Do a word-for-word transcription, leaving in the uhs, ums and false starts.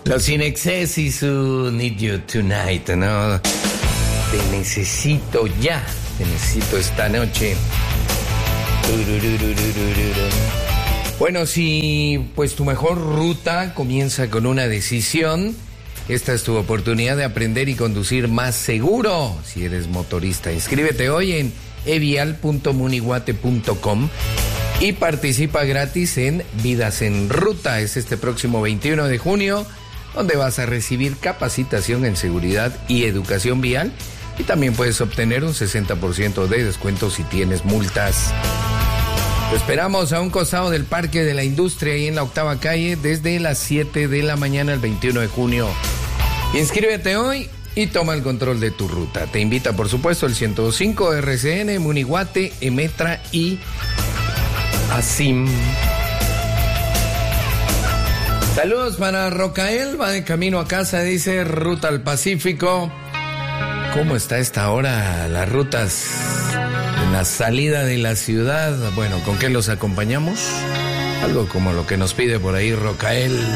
Los In Excess y su Need You Tonight, ¿no? Te necesito ya, te necesito esta noche. Bueno, si pues tu mejor ruta comienza con una decisión, esta es tu oportunidad de aprender y conducir más seguro si eres motorista. Inscríbete hoy en evial punto munihuate punto com y participa gratis en Vidas en Ruta. Es este próximo veintiuno de junio, donde vas a recibir capacitación en seguridad y educación vial, y también puedes obtener un sesenta por ciento de descuento si tienes multas. Te esperamos a un costado del Parque de la Industria, ahí en la Octava Calle, desde las siete de la mañana el veintiuno de junio. Inscríbete hoy y toma el control de tu ruta. Te invita, por supuesto, el ciento cinco R C N, Munihuate, Emetra y Asim. Saludos para Rocael, va de camino a casa, dice Ruta al Pacífico. ¿Cómo está esta hora las rutas en la salida de la ciudad? Bueno, ¿con qué los acompañamos? Algo como lo que nos pide por ahí Rocael.